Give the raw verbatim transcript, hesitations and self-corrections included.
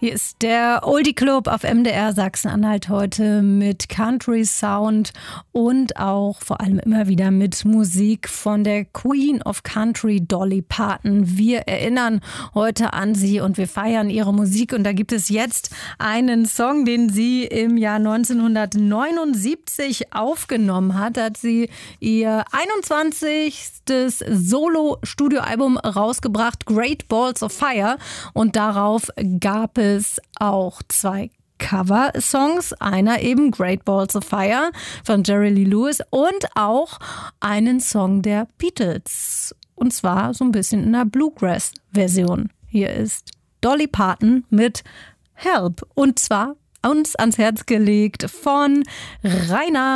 Hier ist der Oldie Club auf M D R Sachsen-Anhalt heute mit Country Sound und auch vor allem immer wieder mit Musik von der Queen of Country, Dolly Parton. Wir erinnern heute an sie und wir feiern ihre Musik. Und da gibt es jetzt einen Song, den sie im Jahr neunzehnhundertneunundsiebzig aufgenommen hat. Da hat sie ihr einundzwanzigstes Solo-Studioalbum rausgebracht, Great Balls of Fire. Und darauf gab es auch zwei Cover-Songs, einer eben Great Balls of Fire von Jerry Lee Lewis und auch einen Song der Beatles. Und zwar so ein bisschen in einer Bluegrass-Version. Hier ist Dolly Parton mit Help und zwar uns ans Herz gelegt von Rainer